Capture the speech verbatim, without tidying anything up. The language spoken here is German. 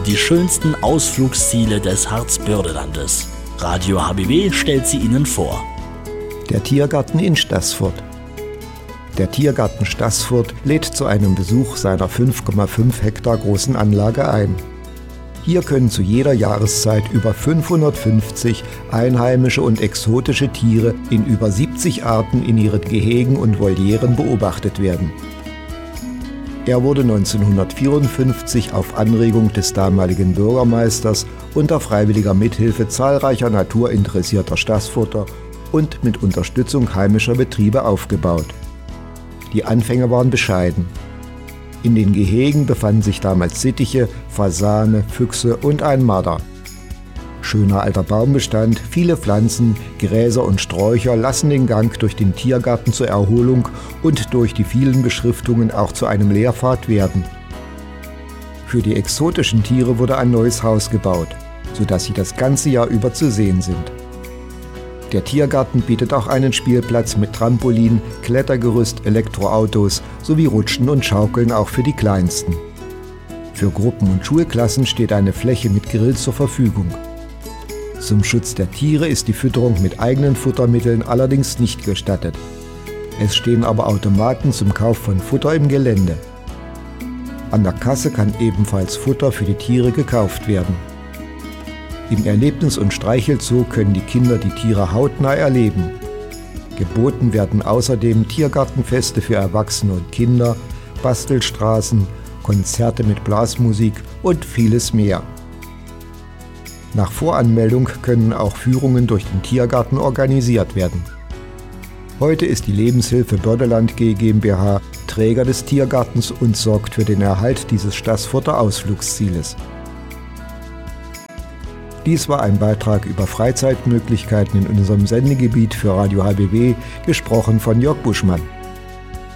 die schönsten Ausflugsziele des Harzbördelandes. Radio H B W stellt sie Ihnen vor. Der Tiergarten in Staßfurt. Der Tiergarten Staßfurt lädt zu einem Besuch seiner fünf Komma fünf Hektar großen Anlage ein. Hier können zu jeder Jahreszeit über fünfhundertfünfzig einheimische und exotische Tiere in über siebzig Arten in ihren Gehegen und Volieren beobachtet werden. Er wurde neunzehnhundertvierundfünfzig auf Anregung des damaligen Bürgermeisters unter freiwilliger Mithilfe zahlreicher naturinteressierter Staßfurter und mit Unterstützung heimischer Betriebe aufgebaut. Die Anfänge waren bescheiden. In den Gehegen befanden sich damals Sittiche, Fasane, Füchse und ein Marder. Schöner alter Baumbestand, viele Pflanzen, Gräser und Sträucher lassen den Gang durch den Tiergarten zur Erholung und durch die vielen Beschriftungen auch zu einem Lehrpfad werden. Für die exotischen Tiere wurde ein neues Haus gebaut, sodass sie das ganze Jahr über zu sehen sind. Der Tiergarten bietet auch einen Spielplatz mit Trampolin, Klettergerüst, Elektroautos sowie Rutschen und Schaukeln auch für die Kleinsten. Für Gruppen und Schulklassen steht eine Fläche mit Grill zur Verfügung. Zum Schutz der Tiere ist die Fütterung mit eigenen Futtermitteln allerdings nicht gestattet. Es stehen aber Automaten zum Kauf von Futter im Gelände. An der Kasse kann ebenfalls Futter für die Tiere gekauft werden. Im Erlebnis- und Streichelzoo können die Kinder die Tiere hautnah erleben. Geboten werden außerdem Tiergartenfeste für Erwachsene und Kinder, Bastelstraßen, Konzerte mit Blasmusik und vieles mehr. Nach Voranmeldung können auch Führungen durch den Tiergarten organisiert werden. Heute ist die Lebenshilfe Bördeland GmbH Träger des Tiergartens und sorgt für den Erhalt dieses Staßfurter Ausflugszieles. Dies war ein Beitrag über Freizeitmöglichkeiten in unserem Sendegebiet für Radio H B W, gesprochen von Jörg Buschmann.